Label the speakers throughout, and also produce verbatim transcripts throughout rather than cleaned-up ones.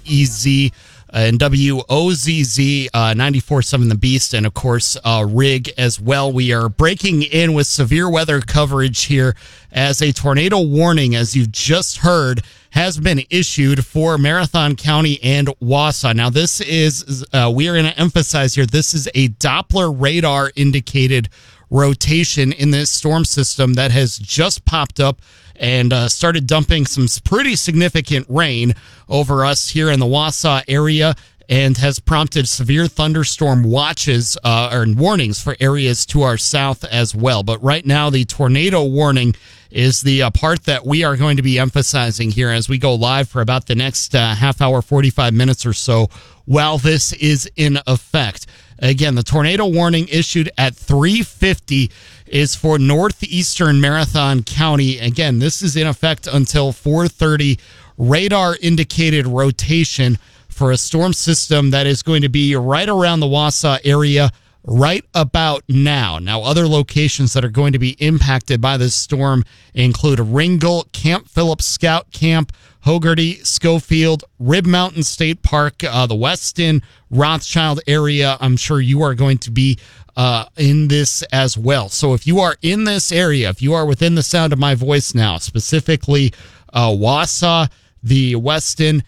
Speaker 1: E Z and W O Z Z, uh, ninety-four point seven The Beast, and of course, uh, Rig as well. We are breaking in with severe weather coverage here as a tornado warning, as you've just heard, has been issued for Marathon County and Wausau. Now, this is, uh, we are going to emphasize here, this is a Doppler radar indicated rotation in this storm system that has just popped up and uh, started dumping some pretty significant rain over us here in the Wausau area, and has prompted severe thunderstorm watches uh, or warnings for areas to our south as well. But right now, the tornado warning is the uh, part that we are going to be emphasizing here as we go live for about the next uh, half hour, forty-five minutes or so while this is in effect. Again, the tornado warning issued at three fifty is for northeastern Marathon County. Again, this is in effect until four thirty. Radar indicated rotation for a storm system that is going to be right around the Wausau area right about now. Now, other locations that are going to be impacted by this storm include Ringgold, Camp Phillips Scout Camp, Hogarty, Schofield, Rib Mountain State Park, uh, the Weston, Rothschild area. I'm sure you are going to be uh, in this as well. So if you are in this area, if you are within the sound of my voice now, specifically uh, Wausau, the Weston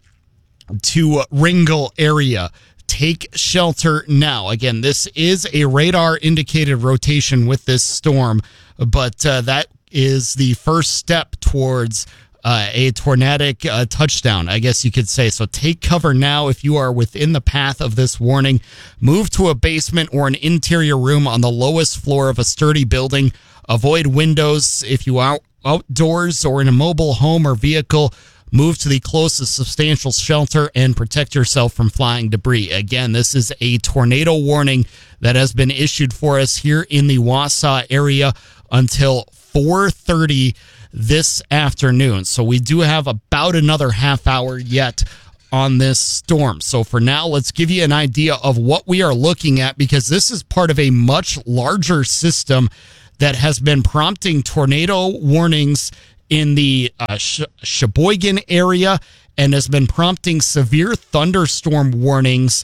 Speaker 1: to Ringgold area, take shelter now. Again, this is a radar indicated rotation with this storm, but uh, that is the first step towards uh, a tornadic uh, touchdown, I guess you could say. So take cover now if you are within the path of this warning. Move to a basement or an interior room on the lowest floor of a sturdy building. Avoid windows if you are outdoors or in a mobile home or vehicle. Move to the closest substantial shelter and protect yourself from flying debris. Again, this is a tornado warning that has been issued for us here in the Wausau area until four thirty this afternoon. So we do have about another half hour yet on this storm. So for now, let's give you an idea of what we are looking at, because this is part of a much larger system that has been prompting tornado warnings in the uh, Sh- Sheboygan area and has been prompting severe thunderstorm warnings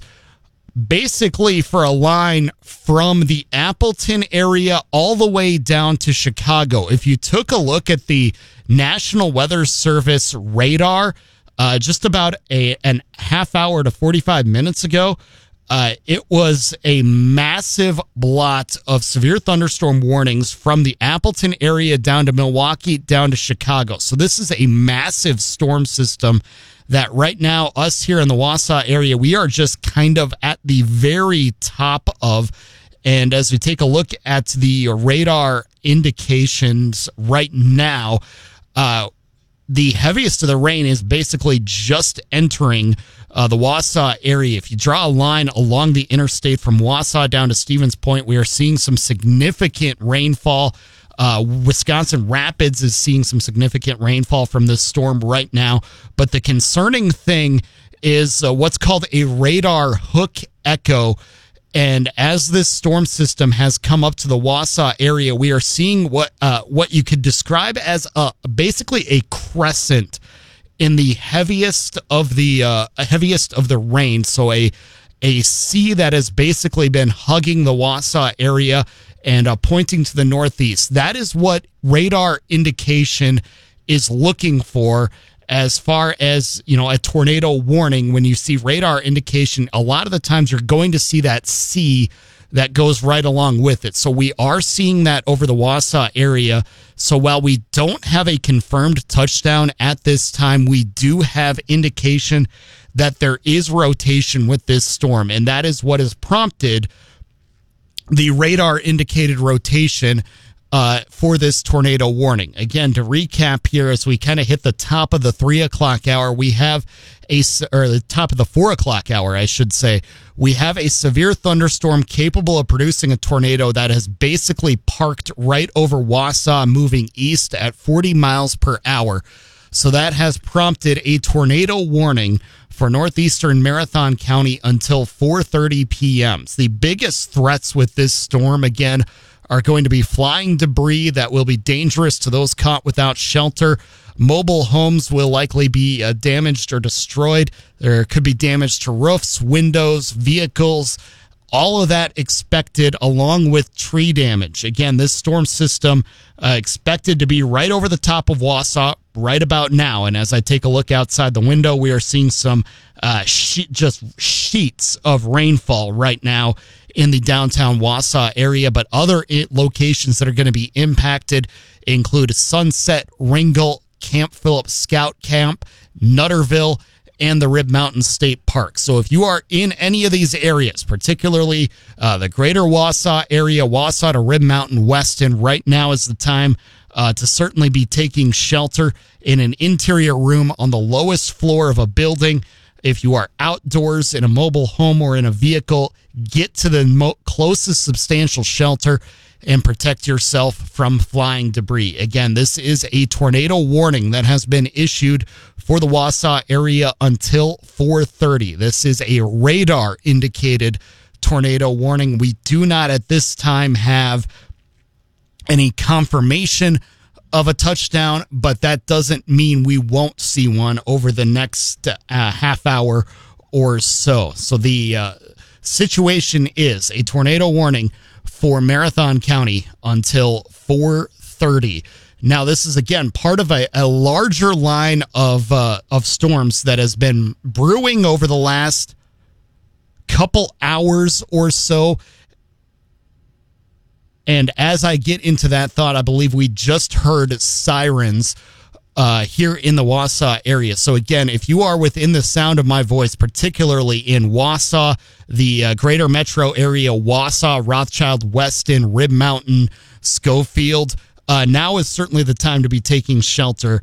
Speaker 1: basically for a line from the Appleton area all the way down to Chicago. If you took a look at the National Weather Service radar uh, just about a an half hour to forty-five minutes ago, Uh, it was a massive blot of severe thunderstorm warnings from the Appleton area down to Milwaukee, down to Chicago. So this is a massive storm system that right now, us here in the Wausau area, we are just kind of at the very top of. And as we take a look at the radar indications right now, uh, the heaviest of the rain is basically just entering uh, the Wausau area. If you draw a line along the interstate from Wausau down to Stevens Point, we are seeing some significant rainfall. Uh, Wisconsin Rapids is seeing some significant rainfall from this storm right now. But the concerning thing is uh, what's called a radar hook echo. And as this storm system has come up to the Wausau area, we are seeing what uh, what you could describe as a basically a crescent in the heaviest of the uh, heaviest of the rain. So a a sea that has basically been hugging the Wausau area and uh, pointing to the northeast. That is what radar indication is looking for. As far as, you know, a tornado warning, when you see radar indication, a lot of the times you're going to see that sea that goes right along with it. So we are seeing that over the Wausau area. So while we don't have a confirmed touchdown at this time, we do have indication that there is rotation with this storm. And that is what has prompted the radar indicated rotation Uh, for this tornado warning. Again, to recap here, as we kind of hit the top of the three o'clock hour, we have a, or the top of the four o'clock hour, I should say, we have a severe thunderstorm capable of producing a tornado that has basically parked right over Wausau, moving east at forty miles per hour. So that has prompted a tornado warning for northeastern Marathon County until four thirty p.m. The biggest threats with this storm, again, are going to be flying debris that will be dangerous to those caught without shelter. Mobile homes will likely be uh, damaged or destroyed. There could be damage to roofs, windows, vehicles, all of that expected, along with tree damage. Again, this storm system uh, expected to be right over the top of Wausau right about now. And as I take a look outside the window, we are seeing some uh, she- just sheets of rainfall right now in the downtown Wausau area. But other I- locations that are going to be impacted include Sunset, Ringgold, Camp Phillips Scout Camp, Nutterville, and the Rib Mountain State Park. So if you are in any of these areas, particularly uh, the greater Wausau area, Wausau to Rib Mountain, Weston, right now is the time uh, to certainly be taking shelter in an interior room on the lowest floor of a building. If you are outdoors in a mobile home or in a vehicle, get to the mo- closest substantial shelter and protect yourself from flying debris. Again, this is a tornado warning that has been issued for the Wausau area until four thirty. This is a radar indicated tornado warning. We do not at this time have any confirmation of a touchdown, but that doesn't mean we won't see one over the next uh, half hour or so. So the uh, situation is a tornado warning for Marathon County until four thirty. Now, this is, again, part of a, a larger line of uh, of storms that has been brewing over the last couple hours or so. And as I get into that thought, I believe we just heard sirens uh, here in the Wausau area. So, again, if you are within the sound of my voice, particularly in Wausau, the uh, greater metro area, Wausau, Rothschild, Weston, Rib Mountain, Schofield, uh, now is certainly the time to be taking shelter,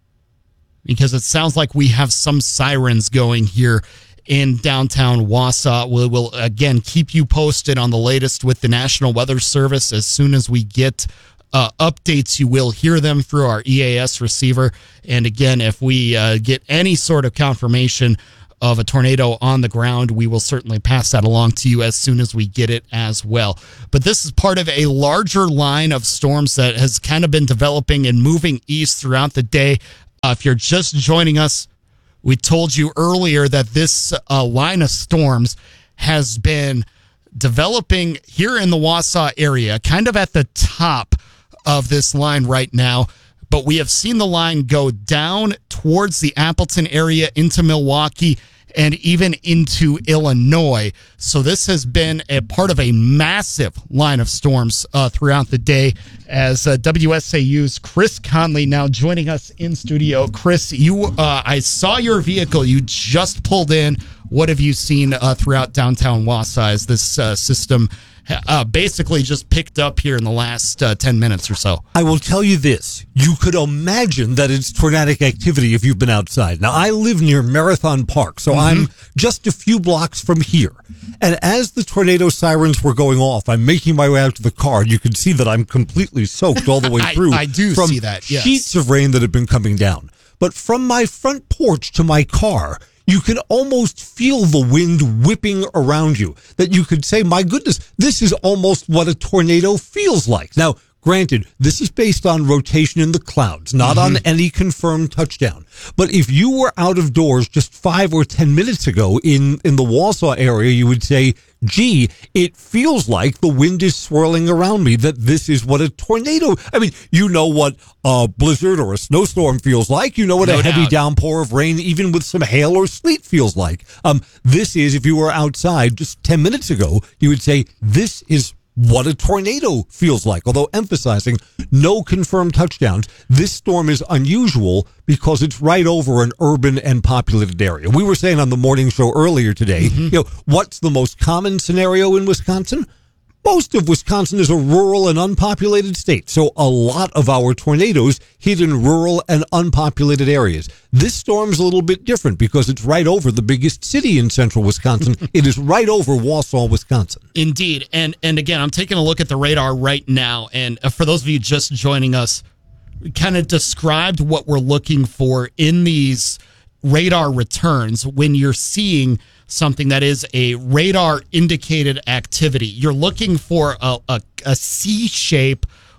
Speaker 1: because it sounds like we have some sirens going here in downtown Wausau. We will, again, keep you posted on the latest with the National Weather Service. As soon as we get uh, updates, you will hear them through our E A S receiver. And again, if we uh, get any sort of confirmation of a tornado on the ground, we will certainly pass that along to you as soon as we get it as well. But this is part of a larger line of storms that has kind of been developing and moving east throughout the day. Uh, if you're just joining us, we told you earlier that this uh, line of storms has been developing here in the Wausau area, kind of at the top of this line right now. But we have seen the line go down towards the Appleton area into Milwaukee and even into Illinois. So this has been a part of a massive line of storms uh, throughout the day. As uh, W S A U's Chris Conley now joining us in studio. Chris, you, uh, I saw your vehicle. You just pulled in. What have you seen uh, throughout downtown Wausau as this uh, system uh, basically just picked up here in the last uh, ten minutes or so?
Speaker 2: I will tell you this. You could imagine that it's tornadic activity if you've been outside. Now, I live near Marathon Park, so mm-hmm. I'm just a few blocks from here. And as the tornado sirens were going off, I'm making my way out to the car. You can see that I'm completely soaked all the way through.
Speaker 1: I, I do
Speaker 2: from
Speaker 1: see that, yes.
Speaker 2: Sheets of rain that have been coming down. But from my front porch to my car, you can almost feel the wind whipping around you, that you could say, my goodness, this is almost what a tornado feels like. Now, granted, this is based on rotation in the clouds, not mm-hmm. on any confirmed touchdown. But if you were out of doors just five or ten minutes ago in, in the Wausau area, you would say, gee, it feels like the wind is swirling around me, that this is what a tornado, I mean, you know what a blizzard or a snowstorm feels like. You know what no a heavy doubt. downpour of rain, even with some hail or sleet, feels like. Um, this is, if you were outside just ten minutes ago, you would say, this is what a tornado feels like. Although emphasizing no confirmed touchdowns, this storm is unusual because it's right over an urban and populated area. We were saying on the morning show earlier today, mm-hmm. you know, what's the most common scenario in Wisconsin? Most of Wisconsin is a rural and unpopulated state, so a lot of our tornadoes hit in rural and unpopulated areas. This storm's a little bit different because it's right over the biggest city in central Wisconsin. It is right over Wausau, Wisconsin.
Speaker 1: Indeed. And and again, I'm taking a look at the radar right now, and for those of you just joining us, we kind of described what we're looking for in these radar returns when you're seeing something that is a radar indicated activity. You're looking for a, a, a C shape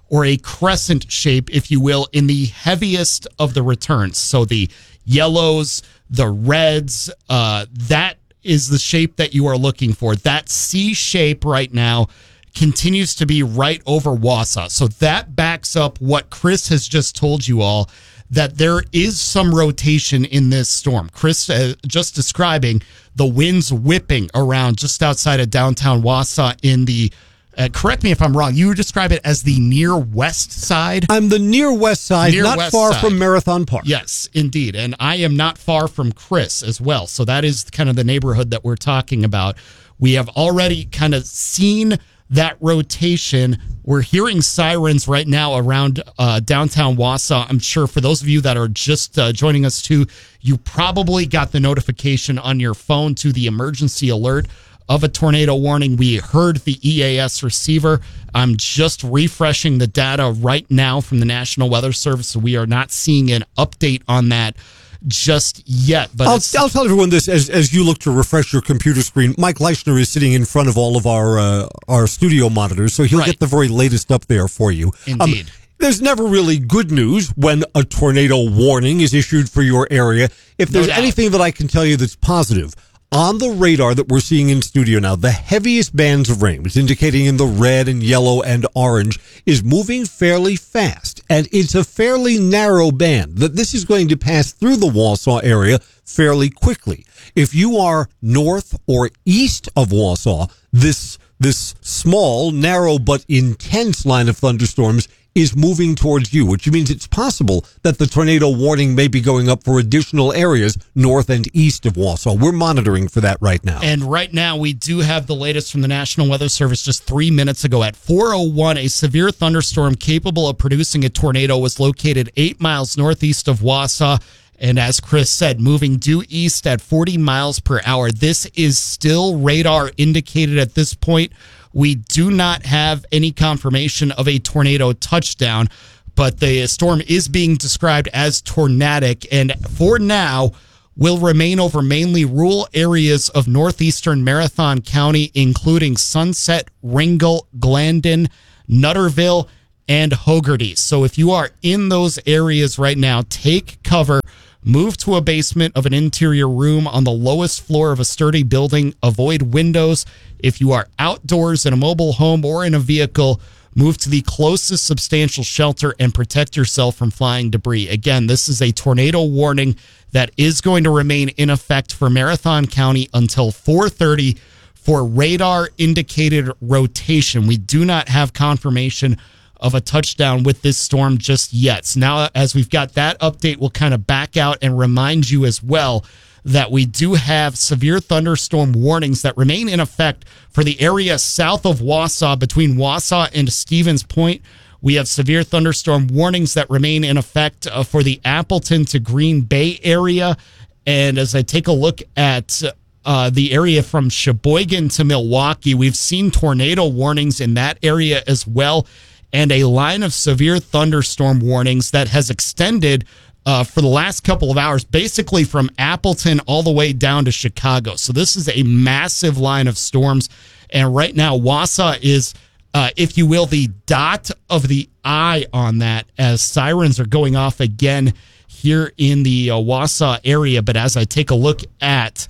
Speaker 1: or a crescent shape, if you will, in the heaviest of the returns. So the yellows, the reds, uh, that is the shape that you are looking for. That C shape right now continues to be right over Wausau. So that backs up what Chris has just told you all, that there is some rotation in this storm. Chris uh, just describing the winds whipping around just outside of downtown Wausau in the, uh, correct me if I'm wrong, you describe it as the near west side?
Speaker 2: I'm the near west side,
Speaker 1: Near
Speaker 2: not
Speaker 1: west
Speaker 2: far
Speaker 1: side.
Speaker 2: from Marathon Park.
Speaker 1: Yes, indeed. And I am not far from Chris as well. So that is kind of the neighborhood that we're talking about. We have already kind of seen that rotation. We're hearing sirens right now around uh, downtown Wausau. I'm sure for those of you that are just uh, joining us too, you probably got the notification on your phone to the emergency alert of a tornado warning. We heard the E A S receiver. I'm just refreshing the data right now from the National Weather Service, so we are not seeing an update on that just yet. But
Speaker 2: I'll,
Speaker 1: it's,
Speaker 2: I'll tell everyone this as as you look to refresh your computer screen. Mike Leischner is sitting in front of all of our uh, our studio monitors, so he'll
Speaker 1: Right.
Speaker 2: get the very latest up there for you.
Speaker 1: Indeed.
Speaker 2: Um, there's never really good news when a tornado warning is issued for your area. If there's
Speaker 1: doubt.
Speaker 2: anything that I can tell you that's positive, on the radar that we're seeing in studio now, the heaviest bands of rain, which is indicating in the red and yellow and orange, is moving fairly fast. And it's a fairly narrow band that this is going to pass through the Wausau area fairly quickly. If you are north or east of Wausau, this this small, narrow, but intense line of thunderstorms is moving towards you, which means it's possible that the tornado warning may be going up for additional areas north and east of Wausau. We're monitoring for that right now.
Speaker 1: And right now, we do have the latest from the National Weather Service just three minutes ago. At four oh one, a severe thunderstorm capable of producing a tornado was located eight miles northeast of Wausau. And as Chris said, moving due east at forty miles per hour. This is still radar indicated at this point. We do not have any confirmation of a tornado touchdown, but the storm is being described as tornadic, and for now will remain over mainly rural areas of northeastern Marathon County, including Sunset, Ringgold, Glandon, Nutterville, and Hogarty. So if you are in those areas right now, take cover. Move to a basement of an interior room on the lowest floor of a sturdy building. Avoid windows. If you are outdoors in a mobile home or in a vehicle, move to the closest substantial shelter and protect yourself from flying debris. Again, this is a tornado warning that is going to remain in effect for Marathon County until four thirty for radar indicated rotation. We do not have confirmation of a touchdown with this storm just yet. So now, as we've got that update, we'll kind of back out and remind you as well that we do have severe thunderstorm warnings that remain in effect for the area south of Wausau, between Wausau and Stevens Point. We have severe thunderstorm warnings that remain in effect uh, for the Appleton to Green Bay area. And as I take a look at uh, the area from Sheboygan to Milwaukee, we've seen tornado warnings in that area as well, and a line of severe thunderstorm warnings that has extended uh, for the last couple of hours, basically from Appleton all the way down to Chicago. So this is a massive line of storms. And right now, Wausau is, uh, if you will, the dot of the eye on that, as sirens are going off again here in the uh, Wausau area. But as I take a look at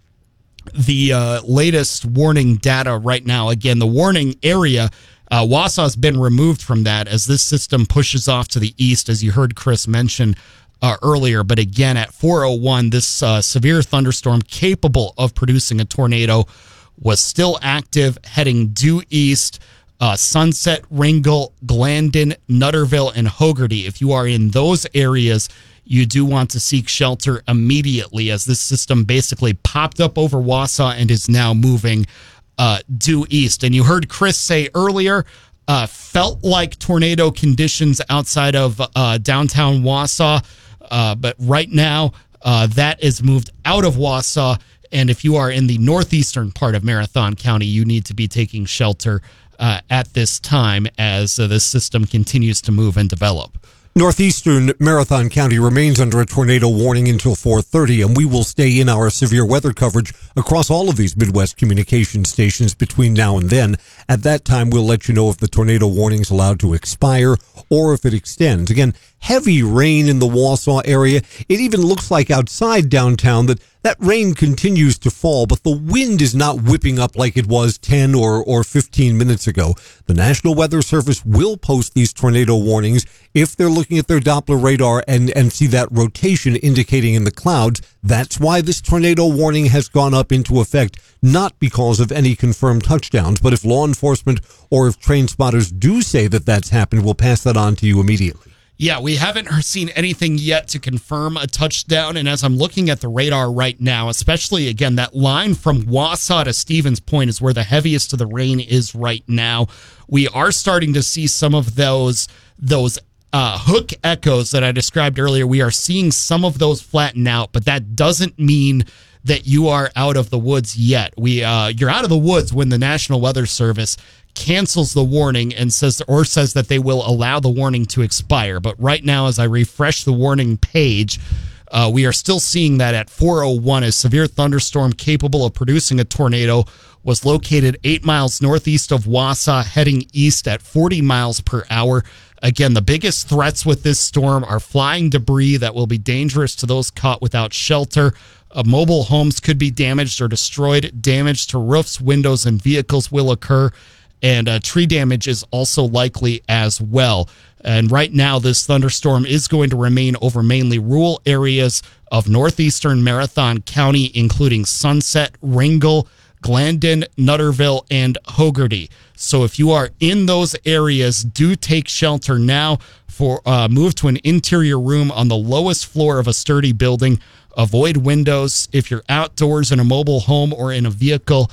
Speaker 1: the uh, latest warning data right now, again, the warning area, Uh, Wausau has been removed from that as this system pushes off to the east, as you heard Chris mention uh, earlier. But again, at four oh one, this uh, severe thunderstorm capable of producing a tornado was still active, heading due east. Uh, Sunset, Ringgold, Glandon, Nutterville, and Hogarty. If you are in those areas, you do want to seek shelter immediately, as this system basically popped up over Wausau and is now moving Uh, due east. And you heard Chris say earlier, uh, felt like tornado conditions outside of uh, downtown Wausau. Uh, but right now, uh, that is moved out of Wausau. And if you are in the northeastern part of Marathon County, you need to be taking shelter uh, at this time as uh, this system continues to move and develop.
Speaker 2: Northeastern Marathon County remains under a tornado warning until four thirty, and we will stay in our severe weather coverage across all of these Midwest communication stations between now and then. At that time, we'll let you know if the tornado warning is allowed to expire or if it extends. Again, heavy rain in the Wausau area. It even looks like outside downtown that that rain continues to fall, but the wind is not whipping up like it was ten or, or fifteen minutes ago. The National Weather Service will post these tornado warnings if they're looking at their Doppler radar and, and see that rotation indicating in the clouds. That's why this tornado warning has gone up into effect, not because of any confirmed touchdowns, but if law enforcement or if train spotters do say that that's happened, we'll pass that on to you immediately.
Speaker 1: Yeah, we haven't seen anything yet to confirm a touchdown. And as I'm looking at the radar right now, especially, again, that line from Wausau to Stevens Point is where the heaviest of the rain is right now. We are starting to see some of those those uh, hook echoes that I described earlier. We are seeing some of those flatten out, but that doesn't mean that you are out of the woods yet. We uh, you're out of the woods when the National Weather Service cancels the warning and says or says that they will allow the warning to expire. But right now, as I refresh the warning page, uh, we are still seeing that at four oh one, a severe thunderstorm capable of producing a tornado was located eight miles northeast of Wausau, heading east at forty miles per hour. Again, the biggest threats with this storm are flying debris that will be dangerous to those caught without shelter. Uh, mobile homes could be damaged or destroyed. Damage to roofs, windows, and vehicles will occur. And uh, tree damage is also likely as well. And right now, this thunderstorm is going to remain over mainly rural areas of northeastern Marathon County, including Sunset, Ringgold, Glandon, Nutterville, and Hogarty. So if you are in those areas, do take shelter now. For uh, move to an interior room on the lowest floor of a sturdy building. Avoid windows. If you're outdoors in a mobile home or in a vehicle,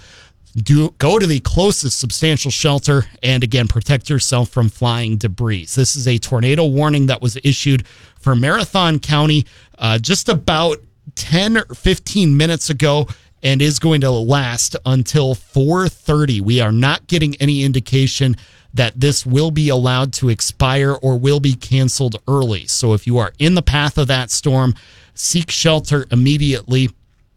Speaker 1: Do go to the closest substantial shelter and, again, protect yourself from flying debris. This is a tornado warning that was issued for Marathon County uh, just about ten or fifteen minutes ago and is going to last until four thirty. We are not getting any indication that this will be allowed to expire or will be canceled early. So if you are in the path of that storm, seek shelter immediately.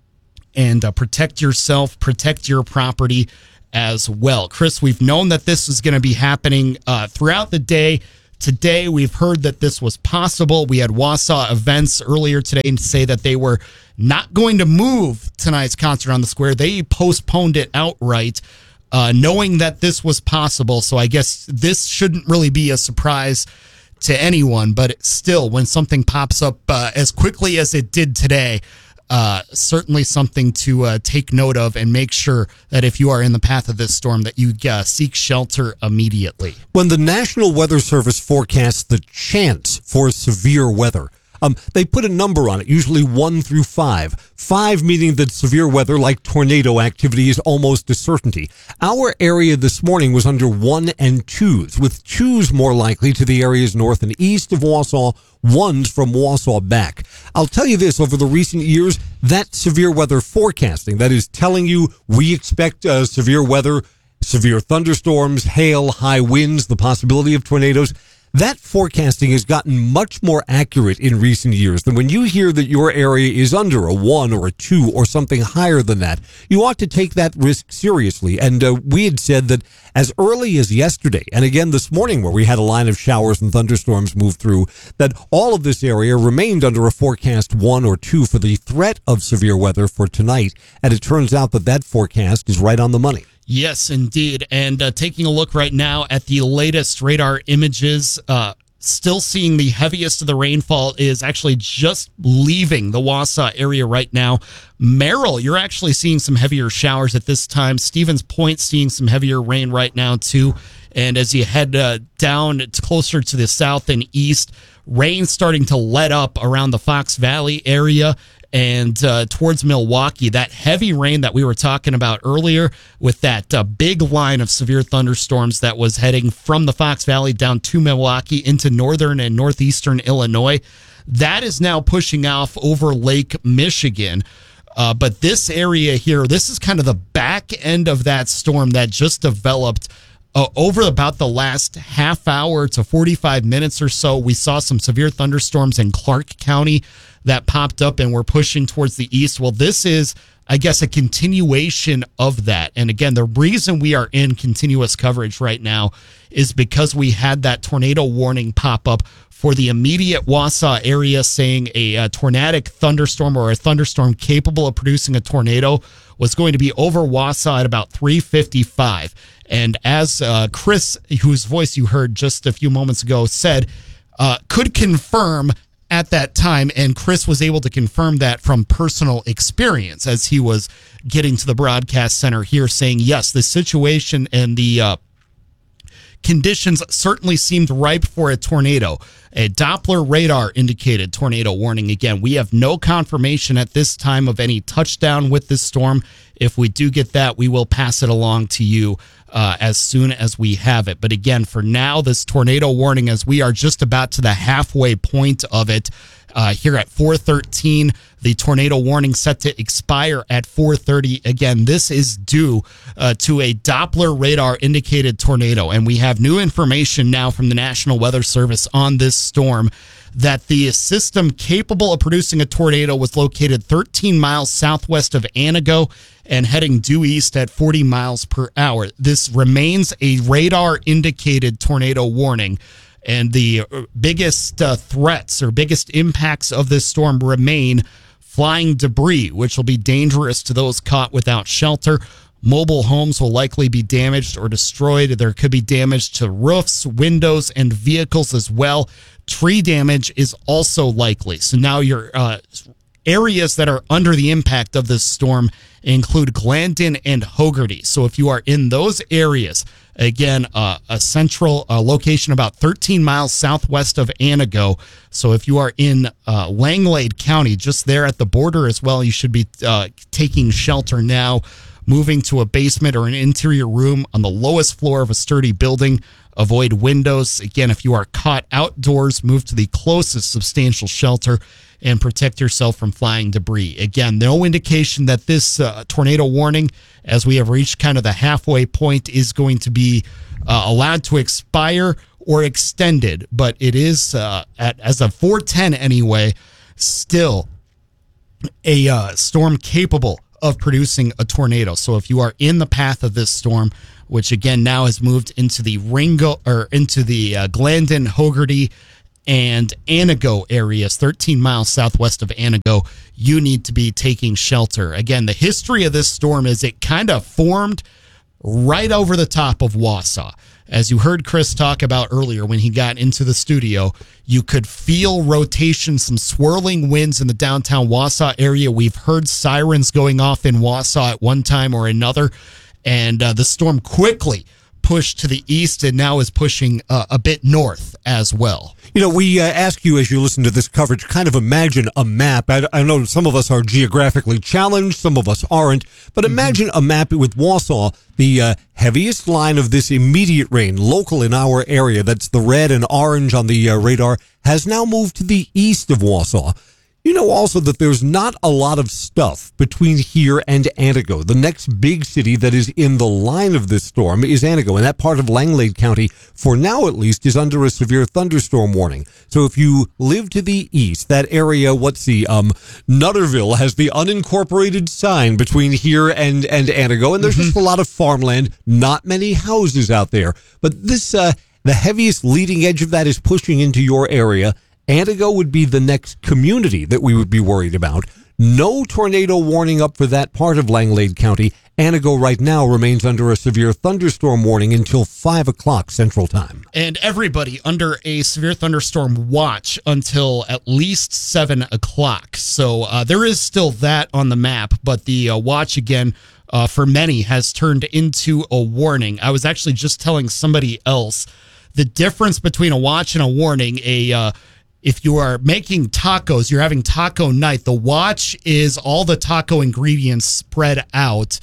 Speaker 1: And uh, protect yourself, protect your property as well. Chris, we've known that this is going to be happening uh, throughout the day. Today, we've heard that this was possible. We had Wausau Events earlier today and say that they were not going to move tonight's concert on the square. They postponed it outright, uh, knowing that this was possible. So I guess this shouldn't really be a surprise to anyone. But still, when something pops up uh, as quickly as it did today, Uh, certainly something to uh, take note of and make sure that if you are in the path of this storm that you uh, seek shelter immediately.
Speaker 2: When the National Weather Service forecasts the chance for severe weather, um, they put a number on it, usually one through five. Five meaning that severe weather like tornado activity is almost a certainty. Our area this morning was under one and twos, with twos more likely to the areas north and east of Wausau, ones from Wausau back. I'll tell you this, over the recent years, that severe weather forecasting, that is telling you we expect uh, severe weather, severe thunderstorms, hail, high winds, the possibility of tornadoes, that forecasting has gotten much more accurate in recent years than when you hear that your area is under a one or a two or something higher than that. You ought to take that risk seriously. And uh, we had said that as early as yesterday, and again this morning where we had a line of showers and thunderstorms move through, that all of this area remained under a forecast one or two for the threat of severe weather for tonight. And it turns out that that forecast is right on the money.
Speaker 1: Yes, indeed. And uh, taking a look right now at the latest radar images, uh, still seeing the heaviest of the rainfall is actually just leaving the Wausau area right now. Merrill, you're actually seeing some heavier showers at this time. Stevens Point seeing some heavier rain right now, too. And as you head uh, down it's closer to the south and east, rain starting to let up around the Fox Valley area and uh, towards Milwaukee. That heavy rain that we were talking about earlier with that uh, big line of severe thunderstorms that was heading from the Fox Valley down to Milwaukee into northern and northeastern Illinois, that is now pushing off over Lake Michigan. Uh, but this area here, this is kind of the back end of that storm that just developed uh, over about the last half hour to forty-five minutes or so, we saw some severe thunderstorms in Clark County that popped up and were pushing towards the east. Well, this is, I guess, a continuation of that. And again, the reason we are in continuous coverage right now is because we had that tornado warning pop up for the immediate Wausau area, saying a, a tornadic thunderstorm or a thunderstorm capable of producing a tornado was going to be over Wausau at about three fifty-five. And as uh, Chris, whose voice you heard just a few moments ago, said, uh, could confirm at that time, and Chris was able to confirm that from personal experience as he was getting to the broadcast center here, saying, yes, the situation and the uh, conditions certainly seemed ripe for a tornado. A Doppler radar indicated tornado warning. Again, we have no confirmation at this time of any touchdown with this storm. If we do get that, we will pass it along to you uh, as soon as we have it. But again, for now, this tornado warning, as we are just about to the halfway point of it, uh, here at four thirteen, the tornado warning set to expire at four thirty. Again, this is due uh, to a Doppler radar indicated tornado. And we have new information now from the National Weather Service on this storm, that the system capable of producing a tornado was located thirteen miles southwest of Anago and heading due east at forty miles per hour. This remains a radar indicated tornado warning. And the biggest uh, threats or biggest impacts of this storm remain flying debris, which will be dangerous to those caught without shelter. Mobile homes will likely be damaged or destroyed. There could be damage to roofs, windows, and vehicles as well. Tree damage is also likely. So now your uh, areas that are under the impact of this storm include Glandon and Hogarty. So if you are in those areas, again, uh, a central uh, location about thirteen miles southwest of Anago. So if you are in uh, Langlade County, just there at the border as well, you should be uh, taking shelter now, moving to a basement or an interior room on the lowest floor of a sturdy building. Avoid windows. Again, if you are caught outdoors, move to the closest substantial shelter and protect yourself from flying debris. Again, no indication that this uh, tornado warning, as we have reached kind of the halfway point, is going to be uh, allowed to expire or extended. But it is, uh, at as of four ten anyway, still a uh, storm capable of producing a tornado. So if you are in the path of this storm, which again now has moved into the Ringo or into the uh, Glandon, Hogarty, and Anago areas, thirteen miles southwest of Anago, you need to be taking shelter. Again, the history of this storm is it kind of formed right over the top of Wausau. As you heard Chris talk about earlier when he got into the studio, you could feel rotation, some swirling winds in the downtown Wausau area. We've heard sirens going off in Wausau at one time or another, and uh, the storm quickly pushed to the east and now is pushing uh, a bit north as well.
Speaker 2: You know, we uh, ask you as you listen to this coverage, kind of imagine a map. I, I know some of us are geographically challenged, some of us aren't, but imagine mm-hmm. a map with Wausau, the uh, heaviest line of this immediate rain, local in our area, that's the red and orange on the uh, radar, has now moved to the east of Wausau. You know also that there's not a lot of stuff between here and Anago. The next big city that is in the line of this storm is Anago, and that part of Langlade County, for now at least, is under a severe thunderstorm warning. So if you live to the east, that area, what's the, um, Nutterville has the unincorporated sign between here and, and Anago, and there's mm-hmm. just a lot of farmland, not many houses out there. But this, uh, the heaviest leading edge of that is pushing into your area. Anago would be the next community that we would be worried about. No tornado warning up for that part of Langlade County. Anago right now remains under a severe thunderstorm warning until five o'clock Central Time.
Speaker 1: And everybody under a severe thunderstorm watch until at least seven o'clock. So uh, there is still that on the map, but the uh, watch again uh, for many has turned into a warning. I was actually just telling somebody else the difference between a watch and a warning. A uh, If you are making tacos, you're having taco night, the watch is all the taco ingredients spread out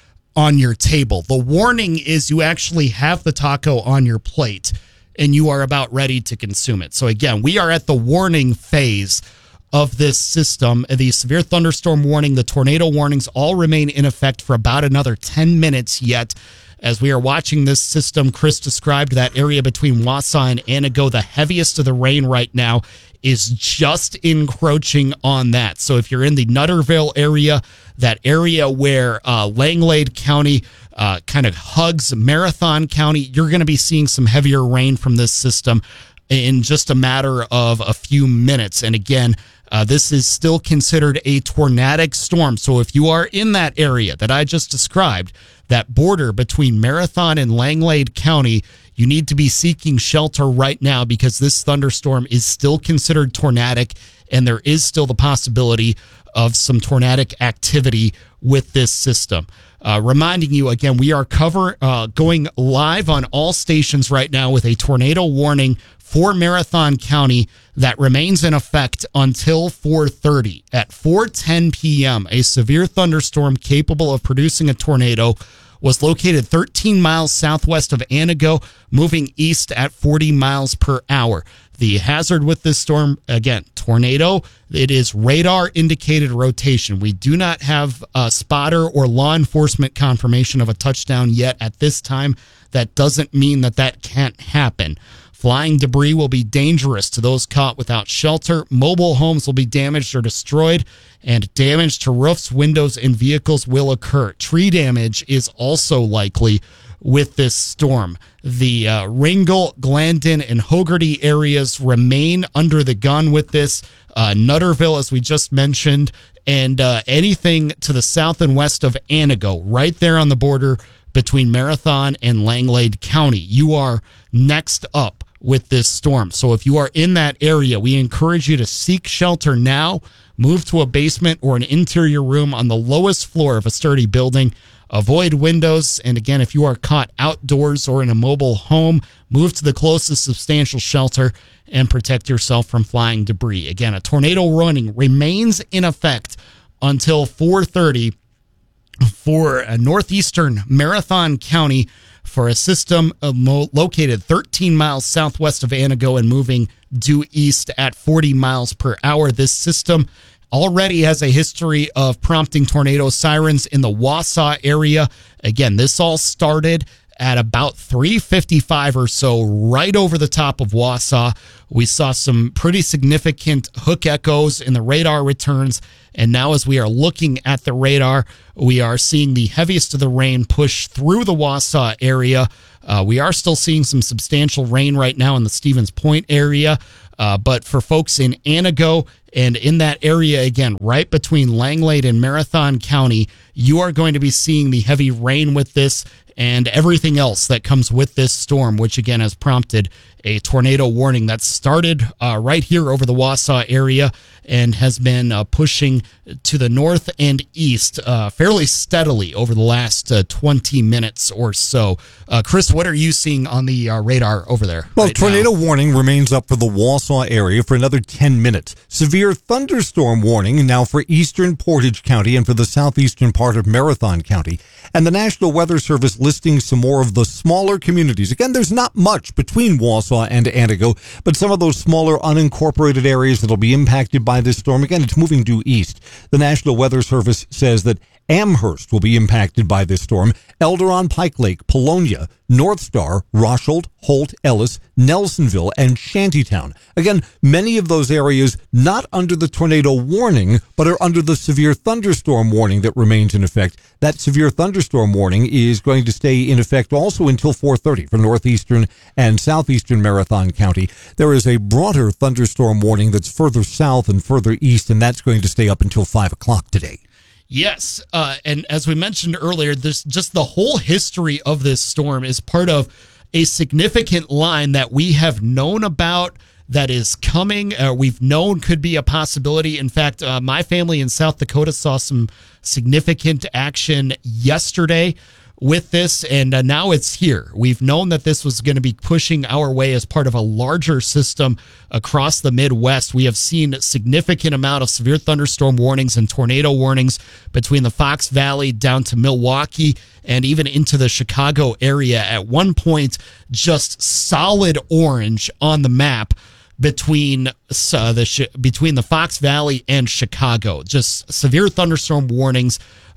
Speaker 1: on your table. The warning is you actually have the taco on your plate and you are about ready to consume it. So again, we are at the warning phase of this system. The severe thunderstorm warning, the tornado warnings all remain in effect for about another ten minutes yet. As we are watching this system, Chris described that area between Wausau and Antigo. The heaviest of the rain right now is just encroaching on that. So if you're in the Nutterville area, that area where uh, Langlade County uh, kind of hugs Marathon County, you're going to be seeing some heavier rain from this system in just a matter of a few minutes. And again, uh, this is still considered a tornadic storm. So if you are in that area that I just described, that border between Marathon and Langlade County, you need to be seeking shelter right now because this thunderstorm is still considered tornadic, and there is still the possibility of some tornadic activity with this system. Uh, reminding you again, we are cover uh, going live on all stations right now with a tornado warning for Marathon County that remains in effect until four thirty. At four ten p.m., a severe thunderstorm capable of producing a tornado was located thirteen miles southwest of Antigo, moving east at forty miles per hour. The hazard with this storm, again, tornado, it is radar indicated rotation. We do not have a spotter or law enforcement confirmation of a touchdown yet at this time. That doesn't mean that that can't happen. Flying debris will be dangerous to those caught without shelter. Mobile homes will be damaged or destroyed, and damage to roofs, windows, and vehicles will occur. Tree damage is also likely with this storm. The uh, Ringgold, Glandon, and Hogarty areas remain under the gun with this. Uh, Nutterville, as we just mentioned, and uh, anything to the south and west of Antigo, right there on the border between Marathon and Langlade County. You are next up with this storm. So if you are in that area, we encourage you to seek shelter now, move to a basement or an interior room on the lowest floor of a sturdy building. Avoid windows. And again, if you are caught outdoors or in a mobile home, move to the closest substantial shelter and protect yourself from flying debris. Again, a tornado warning remains in effect until four thirty for a northeastern Marathon County for a system uh, mo- located thirteen miles southwest of Antigo and moving due east at forty miles per hour. This system already has a history of prompting tornado sirens in the Wausau area. Again, this all started at about three fifty-five or so, right over the top of Wausau. We saw some pretty significant hook echoes in the radar returns, and now as we are looking at the radar, we are seeing the heaviest of the rain push through the Wausau area. Uh, we are still seeing some substantial rain right now in the Stevens Point area, uh, but for folks in Antigo and in that area, again, right between Langlade and Marathon County, you are going to be seeing the heavy rain with this and everything else that comes with this storm, which again has prompted a tornado warning that started uh, right here over the Wausau area and has been uh, pushing to the north and east uh, fairly steadily over the last uh, twenty minutes or so. Uh, Chris, what are you seeing on the uh, radar over there?
Speaker 2: Well,
Speaker 1: right
Speaker 2: tornado
Speaker 1: now?
Speaker 2: warning remains up for the Wausau area for another ten minutes. Severe thunderstorm warning now for eastern Portage County and for the southeastern part of Marathon County. And the National Weather Service listing some more of the smaller communities. Again, there's not much between Wausau and Antigo, but some of those smaller unincorporated areas that will be impacted by this storm. Again, it's moving due east. The National Weather Service says that Amherst will be impacted by this storm. Elderon, Pike Lake, Polonia, North Star, Rosholt, Holt, Ellis, Nelsonville, and Shantytown. Again, many of those areas not under the tornado warning, but are under the severe thunderstorm warning that remains in effect. That severe thunderstorm warning is going to stay in effect also until four thirty for northeastern and southeastern Marathon County. There is a broader thunderstorm warning that's further south and further east, and that's going to stay up until five o'clock today.
Speaker 1: Yes, uh, and as we mentioned earlier, this just the whole history of this storm is part of a significant line that we have known about that is coming. Uh, we've known could be a possibility. In fact, uh, my family in South Dakota saw some significant action yesterday with this, and uh, now it's here. We've known that this was going to be pushing our way as part of a larger system across the Midwest. We have seen a significant amount of severe thunderstorm warnings and tornado warnings between the Fox Valley down to Milwaukee and even into the Chicago area. At one point, just solid orange on the map between uh, the between the Fox Valley and Chicago. Just severe thunderstorm warnings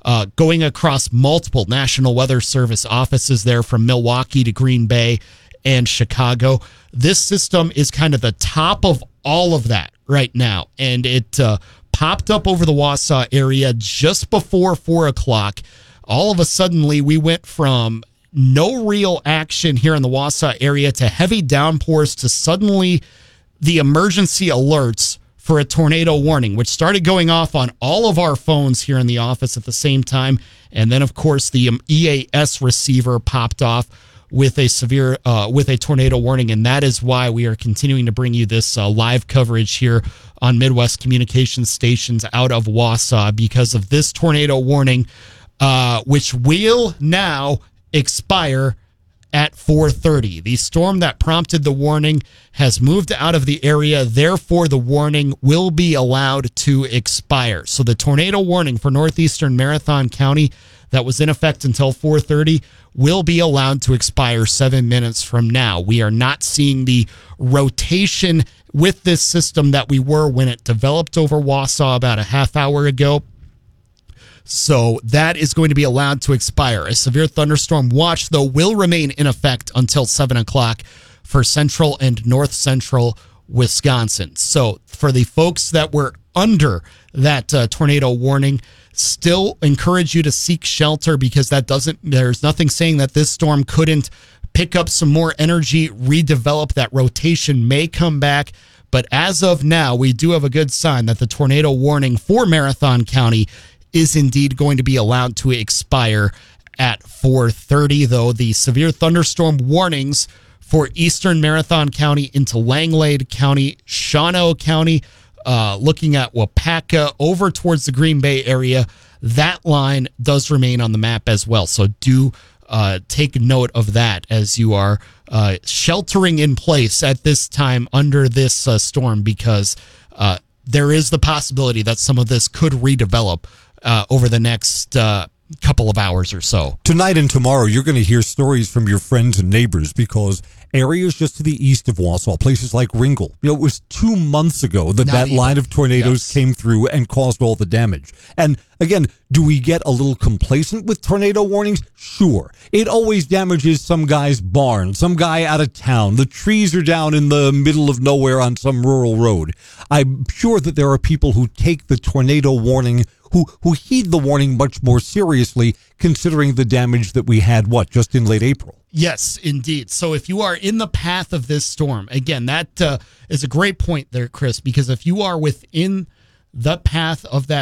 Speaker 1: uh, going across multiple National Weather Service offices there from Milwaukee to Green Bay and Chicago. This system is kind of the top of all of that right now, and it uh, popped up over the Wausau area just before four o'clock. All of a suddenly, we went from no real action here in the Wausau area to heavy downpours to suddenly the emergency alerts for a tornado warning, which started going off on all of our phones here in the office at the same time. And then, of course, the um, E A S receiver popped off with a severe, uh, with a tornado warning. And that is why we are continuing to bring you this uh, live coverage here on Midwest Communications stations out of Wausau because of this tornado warning, uh, which will now expire at four thirty. The storm that prompted the warning has moved out of the area. Therefore, the warning will be allowed to expire. So the tornado warning for northeastern Marathon County that was in effect until four thirty will be allowed to expire seven minutes from now. We are not seeing the rotation with this system that we were when it developed over Wausau about a half hour ago. So that is going to be allowed to expire. A severe thunderstorm watch, though, will remain in effect until seven o'clock for central and north central Wisconsin. So for the folks that were under that uh, tornado warning, still encourage you to seek shelter because that doesn't, there's nothing saying that this storm couldn't pick up some more energy, redevelop. That rotation may come back. But as of now, we do have a good sign that the tornado warning for Marathon County is indeed going to be allowed to expire at four thirty, though the severe thunderstorm warnings for eastern Marathon County into Langlade County, Shawano County, uh, looking at Wapaka over towards the Green Bay area, that line does remain on the map as well. So do uh, take note of that as you are uh, sheltering in place at this time under this uh, storm, because uh, there is the possibility that some of this could redevelop Uh, over the next uh, couple of hours or so.
Speaker 2: Tonight and tomorrow, you're going to hear stories from your friends and neighbors because areas just to the east of Wausau, places like Ringgold, you know, it was two months ago that
Speaker 1: Not
Speaker 2: that
Speaker 1: even.
Speaker 2: line of tornadoes
Speaker 1: Yes.
Speaker 2: came through and caused all the damage. And again, do we get a little complacent with tornado warnings? Sure. It always damages some guy's barn, some guy out of town. The trees are down in the middle of nowhere on some rural road. I'm sure that there are people who take the tornado warning who who heed the warning much more seriously, considering the damage that we had, what, just in late April.
Speaker 1: Yes, indeed. So if you are in the path of this storm, again, that uh, is a great point there, Chris, because if you are within the path of that